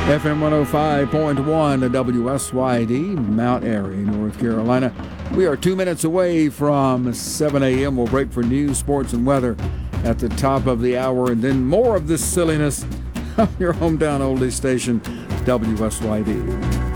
FM 105.1 WSYD, Mount Airy, North Carolina. We are 2 minutes away from 7 a.m. We'll break for news, sports, and weather at the top of the hour, and then more of this silliness on your hometown oldie station, WSYD.